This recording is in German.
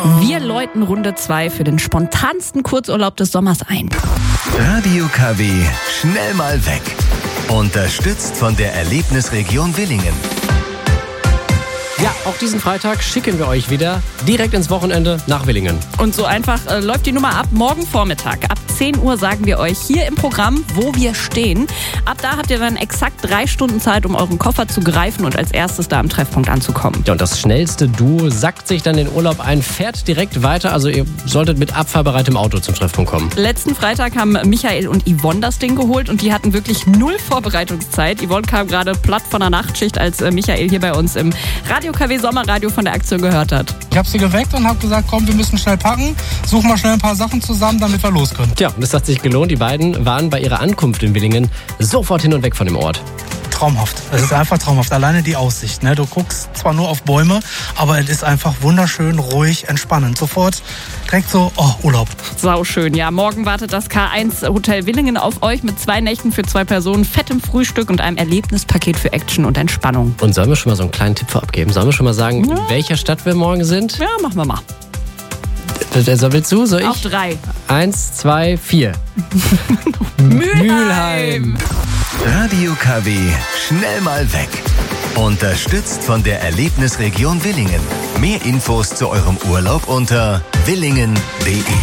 Wir läuten Runde 2 für den spontansten Kurzurlaub des Sommers ein. Radio KW, schnell mal weg. Unterstützt von der Erlebnisregion Willingen. Ja, auch diesen Freitag schicken wir euch wieder direkt ins Wochenende nach Willingen. Und so einfach läuft die Nummer ab. Morgen Vormittag ab 10 Uhr sagen wir euch hier im Programm, wo wir stehen. Ab da habt ihr dann exakt 3 Stunden Zeit, um euren Koffer zu greifen und als erstes da am Treffpunkt anzukommen. Ja, und das schnellste Duo sackt sich dann den Urlaub ein, fährt direkt weiter. Also ihr solltet mit abfahrbereitem Auto zum Treffpunkt kommen. Letzten Freitag haben Michael und Yvonne das Ding geholt und die hatten wirklich 0 Vorbereitungszeit. Yvonne kam gerade platt von der Nachtschicht, als Michael hier bei uns im Radio KW Sommerradio von der Aktion gehört hat. Ich habe sie geweckt und habe gesagt, komm, wir müssen schnell packen, suchen mal schnell ein paar Sachen zusammen, damit wir los können. Tja, das hat sich gelohnt. Die beiden waren bei ihrer Ankunft in Willingen sofort hin und weg von dem Ort. Traumhaft. Es ist einfach traumhaft. Alleine die Aussicht. Ne? Du guckst zwar nur auf Bäume, aber es ist einfach wunderschön, ruhig, entspannend. Sofort direkt so, Urlaub. Sauschön. Ja, morgen wartet das K1 Hotel Willingen auf euch mit 2 Nächten für 2 Personen, fettem Frühstück und einem Erlebnispaket für Action und Entspannung. Und sollen wir schon mal so einen kleinen Tipp vorab geben? Sollen wir schon mal sagen, in welcher Stadt wir morgen sind? Ja, machen wir mal. Willst du? Soll ich? Auf 3. 1, 2, 4. Mülheim. Radio KW, schnell mal weg. Unterstützt von der Erlebnisregion Willingen. Mehr Infos zu eurem Urlaub unter willingen.de.